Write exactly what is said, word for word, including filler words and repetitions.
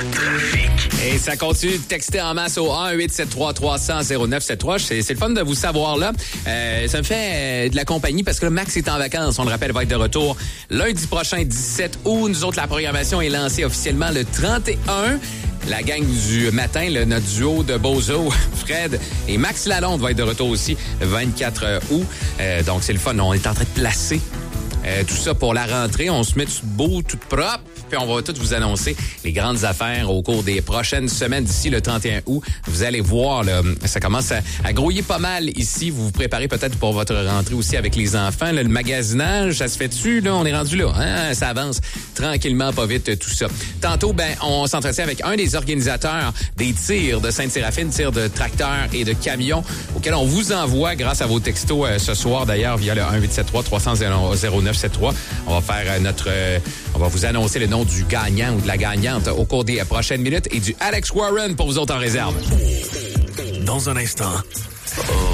Le trafic. Et ça continue de texter en masse au un huit sept trois trois cent zéro neuf sept trois. C'est, c'est le fun de vous savoir là. Euh, ça me fait euh, de la compagnie parce que là, Max est en vacances. On le rappelle, va être de retour lundi prochain, dix-sept août. Nous autres, la programmation est lancée officiellement le trente et un. La gang du matin, là, notre duo de Bozo, Fred et Max Lalonde va être de retour aussi le vingt-quatre août. Euh, donc, c'est le fun. On est en train de placer euh, tout ça pour la rentrée. On se met tout beau, tout propre. Puis on va tout vous annoncer les grandes affaires au cours des prochaines semaines d'ici le trente et un août. Vous allez voir, là, ça commence à, à grouiller pas mal ici. Vous vous préparez peut-être pour votre rentrée aussi avec les enfants. Là, le magasinage, ça se fait dessus. Là, on est rendu là. Hein? Ça avance tranquillement, pas vite, tout ça. Tantôt, ben, on s'entretient avec un des organisateurs des tirs de Sainte-Séraphine, tirs de tracteurs et de camions, auxquels on vous envoie grâce à vos textos euh, ce soir, d'ailleurs, via le un huit sept trois trois cent zéro neuf sept trois. On va faire euh, notre... Euh, on va vous annoncer le nom du gagnant ou de la gagnante au cours des prochaines minutes et du Alex Warren pour vous autres en réserve. Dans un instant.